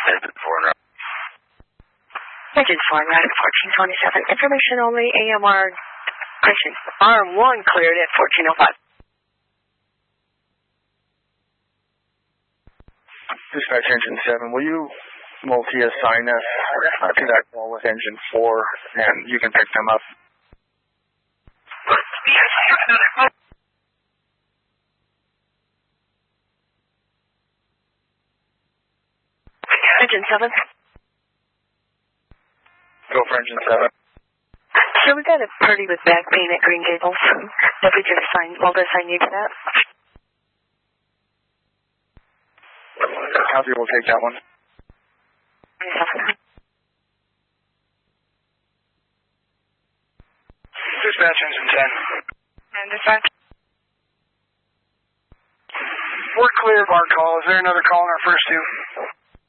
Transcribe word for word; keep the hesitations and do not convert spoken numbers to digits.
Engine four and Engine four and route fourteen twenty-seven. Information only. A M R. Correction. Arm one cleared at fourteen oh five. Dispatch Engine seven, will you multi-assign us uh, to that call with Engine four, and you can pick them up? Engine seven. Go for Engine seven. So we got a party with back pain at Green Gables. If we could assign, we'll assign you to that. Copy, we'll take that one. Dispatch Engine ten. And dispatch. We're clear of our call. Is there another call in our first two?